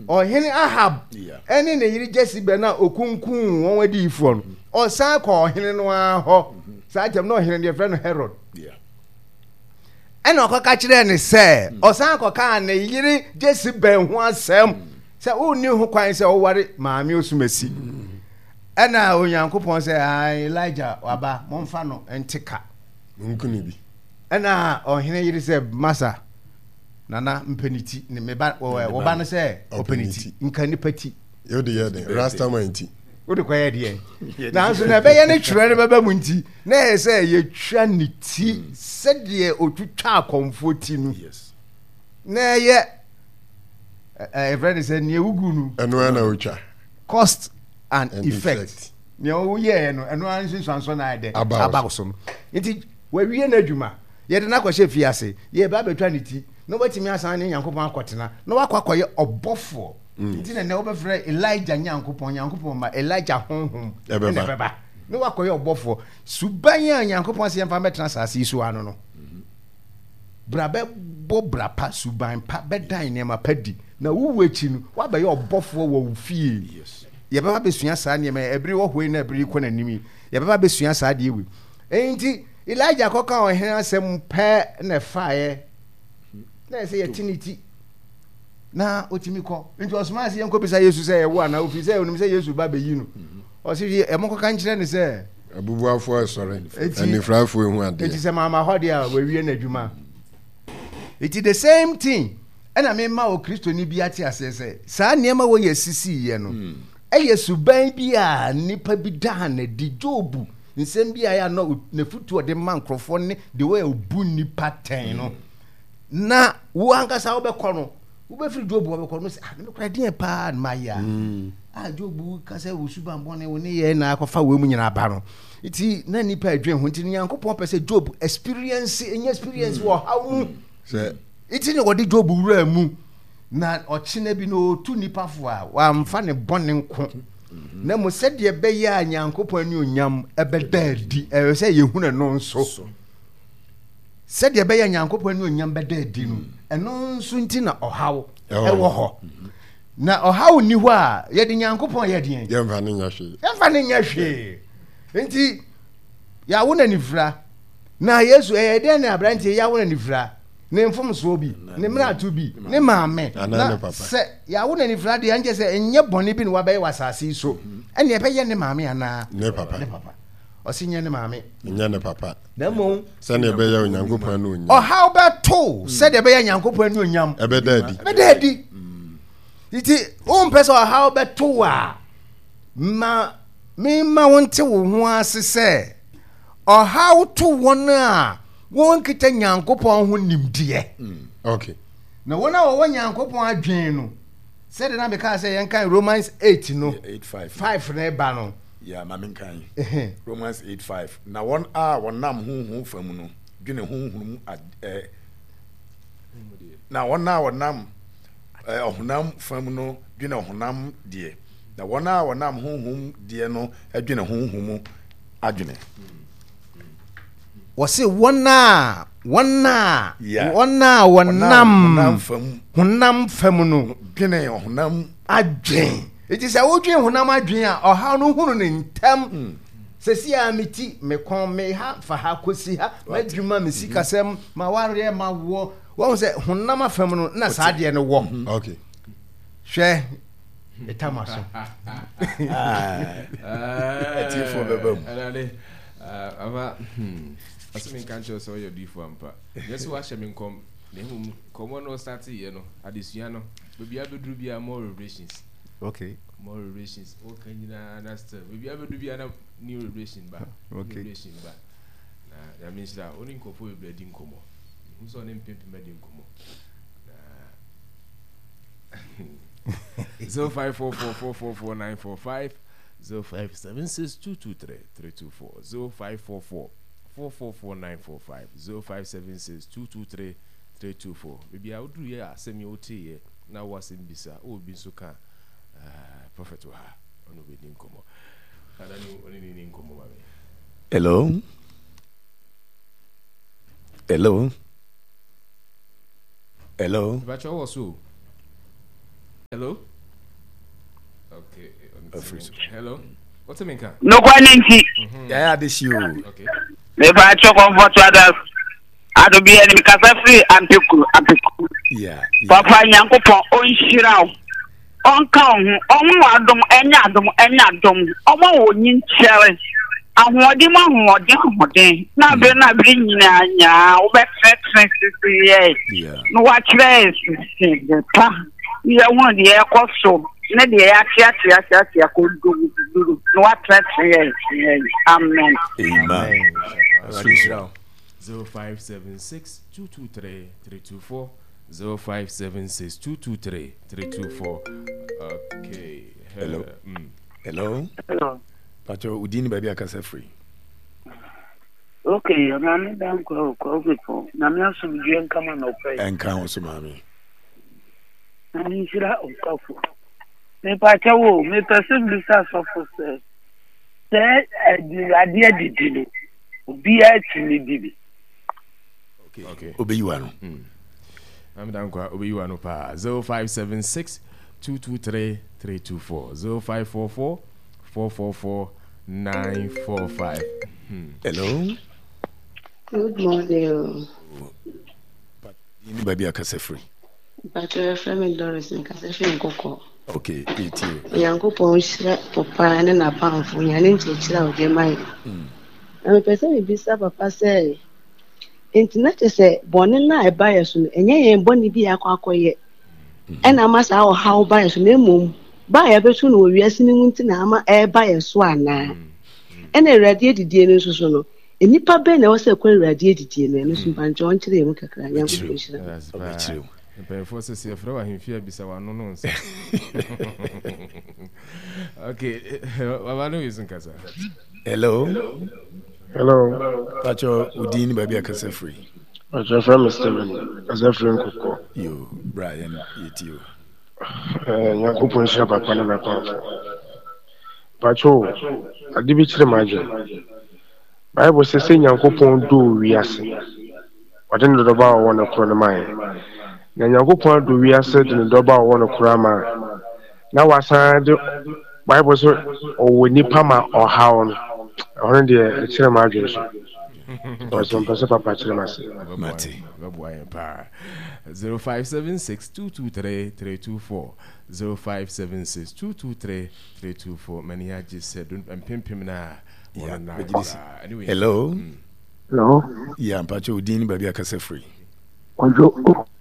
Ohene Ahab ene ne yiri Jezebel na okunkun won wadi ifo no osan ko ohene no ho saa jam no ohene de friend Herod ene okoka kire ne se osan ko ka ne yiri Jezebel ho asem se onni ho kwan se o ware maame osumasi ena Onyankopon se Elijah waba momfa no entika nkuni bi ena ohene yiri se masa nana mpeniti ne meba wo ba no se openiti nkani pati yo de yede rastamanti wo de kwaye de na so na be ye ne twere ne baba mu nti na ye se ye twa ne ti se de otwitwa akomfo ti no na ye friend say ne ugunu eno na otwa cost and effect ne o ye no eno anso sanso na ide abagoso no nti wa wie na adwuma ye de na kwahye fiase ye ba betwa ne ti no watimi asan ne Nyankopon akotena no wakwakoye obofo nti na wo befre Elijah Nyankopon ma Elijah honhom ne beba no wakoye obofo suban ya Nyankopon se yemfa betena sase isu ano no brabe bo brapa suban pa bedan ne ma padi na wuwu echi no wabaye obofo wo fie ye beba besua saa ne ma ebiri wo hoi na ebiri ko na nimi ye beba besua saa de ewi enti Elijah koka ohene asem pe na faaye na say eternity na otimi ko nti osoma se yenko bisa Yesu say ewo na ofi say onim say Yesu ba be yi no o se emoko kan kire ne say abubuafo asore anifrafo ehu ade enti se mama hode a wawie na adwuma it the same thing ena me ma o Kristo ni bi ate ase say saa niema wo ye sisi ye no Yesu ban bi a nipa bi da na di Job nsem bi a ya no na futu de mankrofo ne the way obu nipa ten no na wo ankasa wo be kono wo be firi Job wo be kono se me kwa din pa na maya Job ka se wo suban bone wo ne ye na akofa wo mu nyina ba no iti na nipa adwen ho nti Nyankopon pese Job experience wo how se iti ne wodi Job wura mu na ochine bi no tu nipa fo a wa mfa ne bone nko na mo se de be ya Nyankopon ani onyam ebeda di e se ye hu ne no nso said ye be Nyankopon ni onyam beda adi no eno nso nti na ohaw ewo ho na ohaw ni ho a ye de Nyankopon ye de ye mfa ne nya hwe nti ya wo na nifra na Yesu ye de na abrantie ya wo na nifra ne mfom so bi ne mratu bi ne maame na se ya wo na nifra de anje se enye bone bi ne wa be wasase so ene ye be ye ne maame ana ne papa osinye ne maame nya ne papa na mo se ne be ya Onyankopon no onyam how beto se de be ya Nyankopon no onyam ebeda adi iti o mpese how beto a ma wonte wo ho ase se how to won a won kita Nyankopon ho nimdie okay na wona wo Nyankopon adwen no se de na be ka se yen kan Romans 8 no 5 na ba no ya mamin kan Romans 8:5 na won a wonam hunhun fam no dwene hunhun na won a wonam ohunam fam no dwene ohunam de na won a wonam hunhun de no adwene hunhun adwene wose wona wonam fam no dwene ohunam adwen it is a wodwen honam adwen a oha no hunu ne ntam sesi a meti me kon me ha fa ha kosi ha madwuma me sikasem ma ware ma wo won se honam afam no na saade ne wo okay hwe etamaso etifo bebam ava asemi kancho so yo difo ampa yesu wa hye me nkom ne hum komo no start ye no adesua no bibia beduru bia more relations. Okay. More relations. Okay, you understand. We have to be a new relation, but okay. Relation, but that means that only couple will be in common. Who's on him pimping made in common? 0544444945 0576223324 0544444945 0576223324. Maybe I would do here semi OT now was in Bisa. Oh, be so can. Prophet wa ono be din komo ada ni oni ni komo ba me hello Bacho was so hello Hello. What's the main car? No quantity. Yeah, this you. Okay. If I check on what others, I do be any because free and pick. Yeah. Papa Yanko on Shirao. On count, on Madam, and Yadum, on Wooden Cherry. And what do you want? Now, then I bring ya, yeah. No, what race? You want the air cost. Let the air could do. No, what amen. Amen. 0576 223 324 0576 223 324. Okay. Hello. Hello. Hello. Pacho Udini baby akasa free. Okay, I'm not going to go. I'm some drink come on pay. And count so mommy. And you should have coffee. Me Pacho, me person bisa for say. Say the idea did be at me bibi. Okay. Obey you ano. I'm down kwa obey you ano pa 0576 223 324 0544 444 945. Hello. Good morning. But you baby akasa free. But your friend Doris and Cassation Coco. Okay, it you. Yanko Ponshire for Pan and a pound for your into of your mind. I'm a person be papa say. Internet say, Bonnie I buy a soon, and ye ain't bonny be a quack. And I must our how buy a soon. Buy a person will be a sinning to Nama air buy a swan now. And a radiated DNA so. And Nippa Ben was a queer radiated DNA, and some pan John to the young. That's true. The forces here for him fear be so no. Okay, I know you Casa. Hello. Hello. Pacho Udini baby akasa free. Pacho from Steven. As friend Coco. You, Brian, it you. Nyankopon shira papa na papa. Pacho, ade bi kire maje. Bible says Nyankopon do wiase. Wade no doba wo na kro na mai. Na Nyankopon do wiase de no doba wo na kro ma. Na wasan de Bible so o nipa ma o hawo no. Ono de kire maje so. Oso mpese papa kire mase. Mati. 0576 223 324 0576 223 324. Many I just said don't pim na. Anyway. Hello. Hello. Yeah, Pacho Udini baby akasa free. Ojo.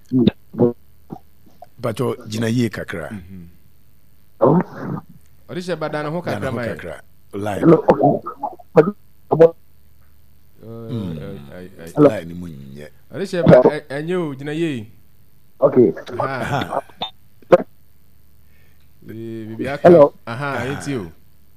Pacho jina ye kakra. Oh. Odisha badana ho kakra mai. Line. Line ni munye. Odisha ba enyo jina ye. Okay. Aha. Bibi aka. Hello. Aha, it's you.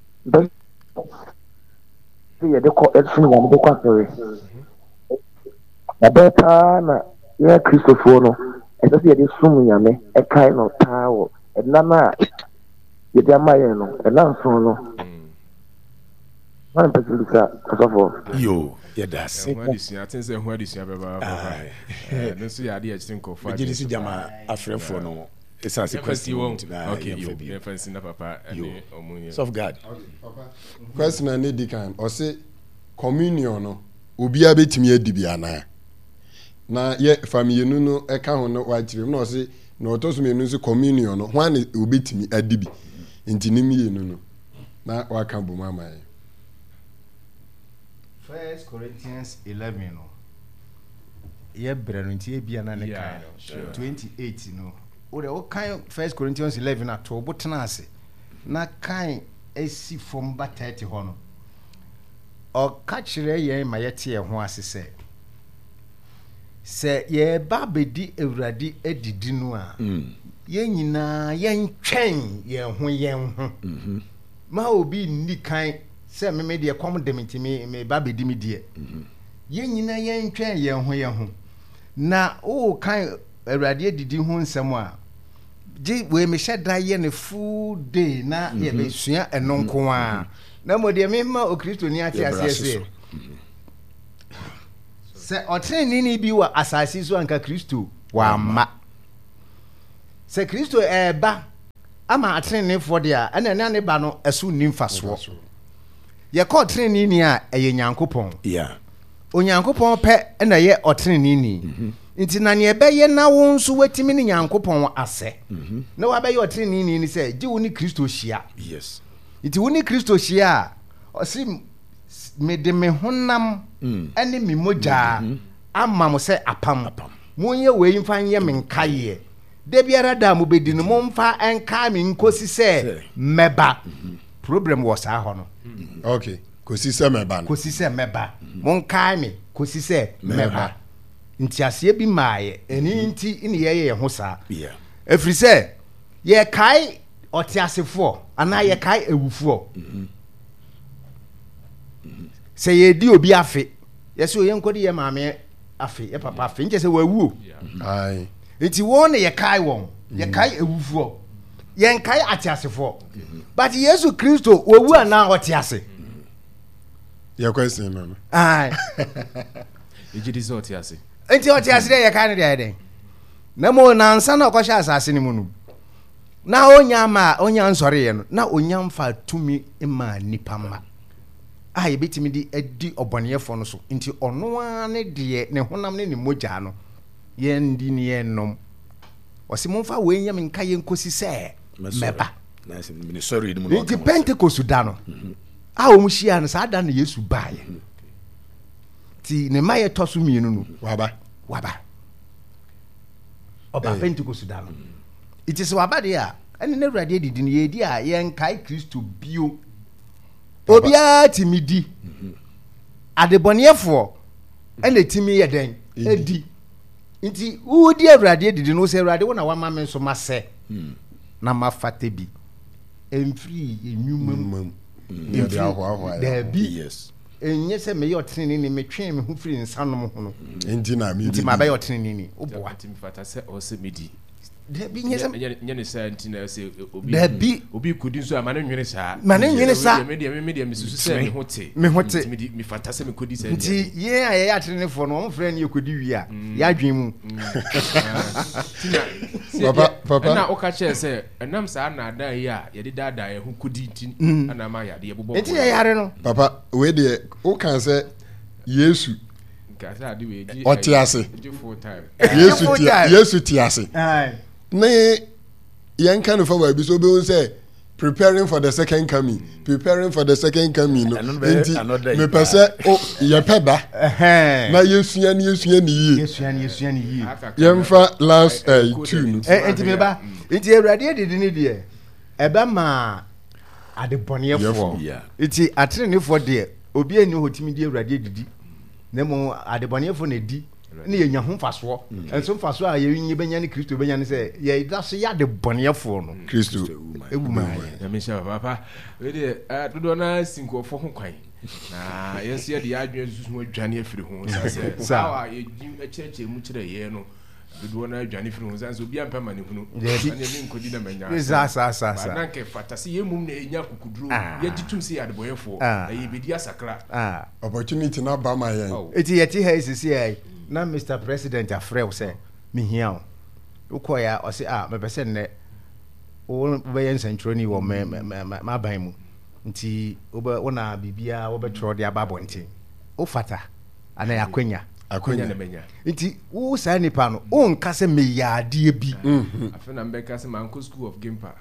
Yeah, they call it from the quarter. The better na yeah, Christopher no. And that's the sum yame, a kind of tower. And Lama, you damn my no, and I'm so no. One person is Yo, yeah, that's it. I think say who this yaba. No see idea think of. You didn't see Jama afraid for no. It's as a question. Okay, you fancy na papa and omunye. Of God. Question na need kan o say communion no obi abetimi adibi ana na ye family nu no e ka ho no wa kire no say no to so menu so communion no hwan obetimi adibi ntinim ye nu no na wa kan bo mama ye 1 Corinthians 11 no ye bre no ntie bia na ne kan 28 no o kan 1 Corinthians 11 na to botena ase na kan esi from ba 30 ho no o ka kire ye ma yete ho ase se ye ba bedi ewurade edidi no a ye nyina ye ntwen ye ho ma obi ni kan se me de kom de me ba bedi me de ye nyina ye ntwen ye ho na o kan ewurade edidi ho nsem a je we me sheda ye ne full day na ye be sua enonko a na mo de me ma o Kristo ni ati ase se otene ni bi wa asasi so anka Kristo wa ma se Kristo eba ama atrenefo de a ɛna ne ba no ɛso nimfasoɔ ye kɔ trenni ni a ɛyɛ Nyankopɔn Onyankopɔn pɛ ɛna yɛ ɔtrenni ni nti na ne ɛbɛyɛ na wo nso watimi ne Nyankopɔn asɛ na wabɛyɛ ɔtrenni ni sɛ gye wo ne Kristo hyia nti wo ne Kristo hyia ɔsi me de me honam ɛne me mogya ama mo sɛ apam mo nyɛ wei mfa nyɛ me nkaye de biara da mo bedi no mo mfa enka me nkosi sɛ meba problem was ahɔ no okay kosi sɛ meba mo nka me kosi sɛ meba nti asie bi maaye eni nti ne yɛ ho saa efiri sɛ yɛ kai ɔteasefo ana yɛ kai ewufo sɛ yɛ di obi afe yɛsɛ oyɛ nkɔdi yɛ maame afe yɛ papa afe nkyɛ sɛ wawu ai nti wɔn yɛ kai wɔn yɛ kai ewufo yɛ nkai ateasefo but Yesu Kristo wawu ana ɔtease yɛ kwɛsin no ai ejidi sɛ ɔtease nti ɔtease dɛ yɛ kai no deɛ den na mo nansa na ɔkɔhyɛ asase ne mu no na onya nsɔre yɛ no na onya mfa tumi ma nipa ma a yɛbɛtumi di adi ɔbɔneyɛfo no so nti ɔno a ne deɛ ne honam ne ne mogya no yɛndi ne yɛnom ɔsi momfa wɔnyɛ me nka yɛnkosi sɛ mɛba nti Pentecost da no a wɔn hyia no saa da no Yesu baeɛ nti ne ma yɛtɔ so mmienu no waba ɔba Pentecost da no iti sɛ waba deɛ a ɛne ne Awurade adidi no yɛdi a yɛnkae Kristo bio obiara timi di adebɔneyɛfoɔ ɛna timi yɛ den edi nti wodi Awurade adidi no sɛ Awurade wo na wama me nso masɛ na mafate bi emfiri enwumam dabi enye sɛ meyɛ ɔtene ne metwe me ho firi nsanom ho no enti na me nti mabɛyɛ ɔtene ne oboa timi fata sɛ ɔsɛ medi dabi nye ne saa nti na sɛ obi kudi nso ama ne nwene saa me deɛ mesusu sɛ me ho te me fata sɛ me kodi sɛ nti yɛn a yɛyɛ atenefoɔ no wɔn frɛ ne yɛkɔdi wi a yɛadwen mu papa na ɔka kyerɛ sɛ ɛnam saa na ada yi a yɛde daadaa yɛ ho kodi nti ana ma yɛade yɛbobɔ nti yɛyare no papa we deɛ woka sɛ Yesu ɔte ase Yesu te ase ne yɛnka no fa wa bi so be won say preparing for the second coming no enti me pese o ye peba na yesua ni yie yemfa last 2 no enti me ba enti Awurade edidi ni de eba ma adebɔneyɛfo enti atrenefo de obi ani hotimi di Awurade edidi na mo adebɔneyɛfo na di ne yɛ nya ho fasoɔ enso fasoɔ a yɛnyi benya ne Kristo benya ne sɛ yɛ da so yɛ adebɔneyɛfo no Kristo ebuma ya me sha papa we de dodo na sinkofo ho kwan na yesu yɛ de adwen susu ho adwane afiri ho sɛ sawa yɛ kyerɛkyerɛ mu kyerɛ yɛ no dodo na adwane afiri ho sɛ obi ampa ma ne hunu na ne nkodi na manya sa na nke fata sɛ yɛ mum na enya kukuduro yɛ titum sɛ adebɔyɛfo ɛyɛ bedi asakra opportunity na ba ma yɛn eti yɛte ha sisi ai na Mr. President afrɛ wo sɛ mehia wo wokɔ ya ɔse mepɛsɛ nnɛ wo bɛyɛ nsɛntwerɛni wɔ maban mu nti wona biribiaa wobɛtwerɛ de aba abɔnten wofata ana yɛ akwanya na menya nti wo saa nipa no wonka sɛ meyɛ adeɛ bi afei na mbɛka sɛ manko school of Gimpa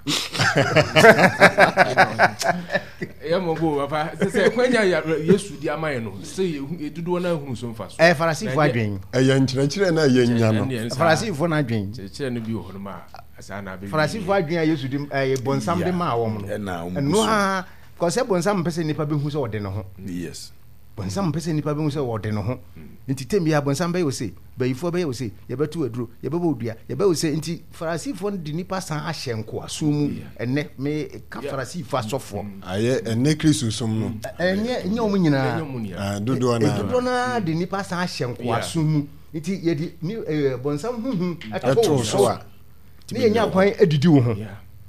mo papa sɛ kwanya Yesu di amaye no sɛ edudo na hunu so mfa so Farisifo adwen nkyerɛkyerɛ na yɛnya no Farisifo na adwen kyerɛkyerɛ no bi wɔ hɔ ma asa na be Farisifo adwen a Yesu di bonsam de ma wɔm no no ha kɔsɛ bonsam mpɛ sɛ nipa behu sɛ ɔde ne ho bonsam mpɛ sɛ nipa behu sɛ ɔde ne ho nti tembia bonsam bɛyɛ ose bayifo bɛyɛ ose yɛbɛto aduro yɛbɛbɔ odua yɛbɛwo sɛ nti Farisifo di nipa san ahyɛ nko aso mu ɛnɛ me ka Farisifo asɔfo ayɛ ɛnɛ Kristo som no ɛnyɛ ɔmo nyinaa dodo na di nipa san ahyɛ nko aso mu nti yɛdi ni bonsam huhu ɛtɔ so a ne yɛnya kwan adidi wo ho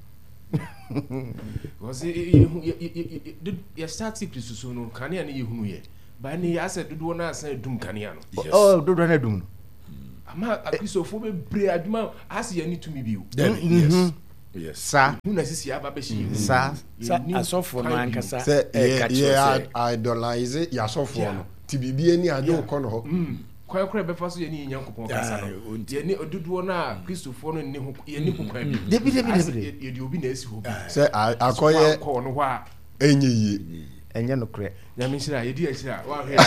because you start Kristo so no kanea ne yehunu ye ba ne ase dodo na asa dum kanea no dodo na dum ama Kristo fo be bre aduma ase ye ni tumi biu yes sa hu na sisi aba be shi sa asofo no ankasa ye idolize ya asofo no ti bibie ni ade ukọ no ho kwan kora be fa so ye ni Nyankopɔn kasa no ye ni oduduo na Kristofo no ni ho ye ni ho kwan bi debi ye di obi na esi ho bi se akoye ko no ho a enye yi enye no kre nyame nhyira ye di akyira wa hwe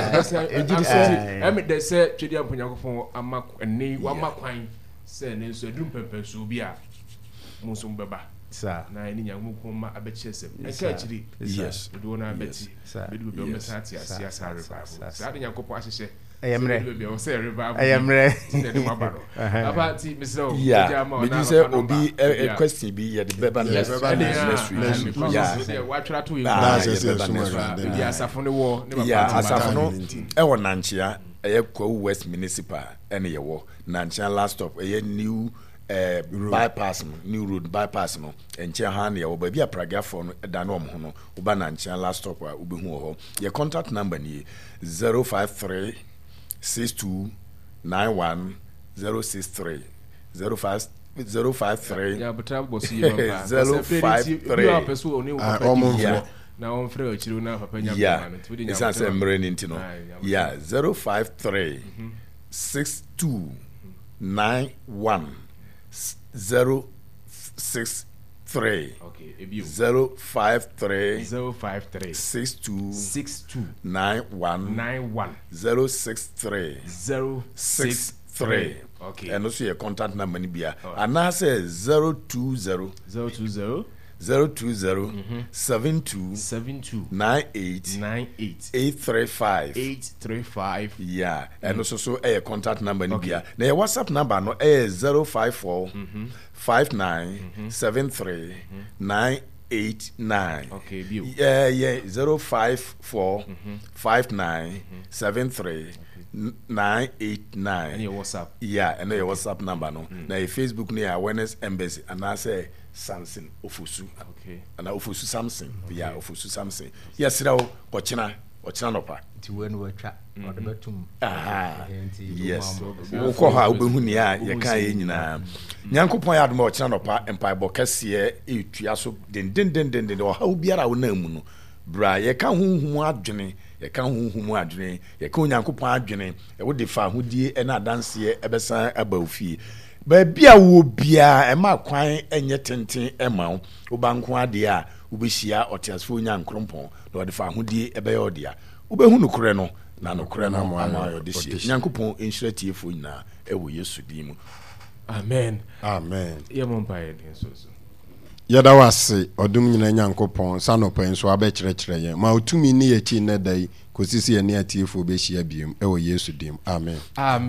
de se twedi ampo Nyankopɔn ama ni wa makwan se ne nso adum pempenso bi a muso mbeba sa na ni Nyankopɔn ma abekyesem eka akyiri yes do na abeti bedu be o mesati asia sare ba sa de Nyankopɔn ahyehye ayemre tinede mabaro apa ti misro me say obi a question bi ye the beba next week wa twara to ya asafo ne wo ne baba asafo no e wo nanchia e Kwawu West Municipal ene ye wo nanchia last stop e new bypass no new road bypass no enche ha na ye wo ba bi apragafo no da no ho no wo ba nanchia last stop a wo be hu ho ye contact number ni 053 6291 063 ya butra bosi yamba 053 na on frɛ akyiri na papa nya ma no todi nya isa se mre ni ntino ya 053 6291 063 okay ebio 053 62 91 063 okay and also your contact number ni bia and now say 020 72 98 835 yeah and also a contact number ni bia na your WhatsApp number no 054 59 73 989 okay bio 054 59 73 989 and your WhatsApp and your WhatsApp number no na your Facebook no Awareness Embassy and I say Samson Ofosu okay and Ofosu Samson Ofosu Samson yes raw ochina nopa ti we no watwa odebetum yes wo ha obehu ni a ye kan ye nyina Nyankopon ya adoma ochina nopa empire bokase etua so den o ha obiara wo na mu no bra ye ka honhum adwene ye ka Onyankopon adwene e wo de fa hodie e na adanse e besan aba ofie ba bia wo bia e ma kwan enye tenten e ma wo banko ade a wo behia otiasfo Onyankopon na de fa hodie e be ye odia wo behu nokure no na nokure no ama yo de hie Nyankopon enhyira tiefo nyina e wo Yesu din mu amen ye mo mpae den so yada wase odum nyina Nyankopon sanopa nso abekyerɛkyerɛ yɛn ma otumi ne yɛ chi ne dai kosisi yɛ ne atiefo behia biem ɛwɔ Yesu dim amen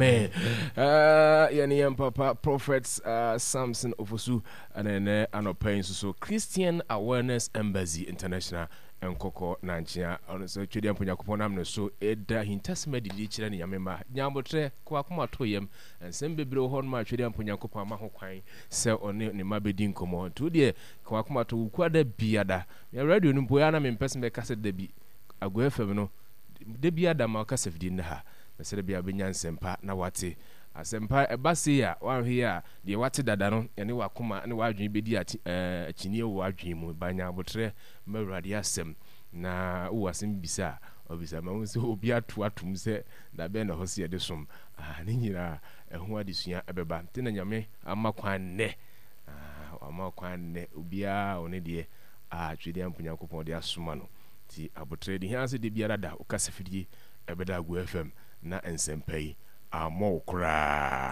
yani papa prophets Samson Ofosu and anopa nso so Christian Awareness Embassy International enkoko na nchia ono so twedi ampo Nyankopon nam no so eda hintasema didi kyerɛ ne yamema nyambotre kwa akoma to yam ensem bebre ho no ma twedi ampo Nyankopon ama ho kwan sɛ one ne ma bedi nkomo to de kwa akoma to kwada biada ya radio no boya na mempɛse me kase da bi Agwa FM no de biada ma kase fidi ne ha na sɛ bia benya nsempa na wate asempa ebase ya wanhwe ya de wate dada no ene wakoma ne wadwen bedi akyini wo wadwen mu banya botre mawrade asem na wo asem bisa obisa ma wonse obi atum se da be na hose de som ne nyira eho adesua ebeba ntina nyame amakwan ne obia one de twede ampo Nyankopon de asoma no ti abotre de hanse de biara da o kasafidie ebeda Agwa FM na ensempai amo kra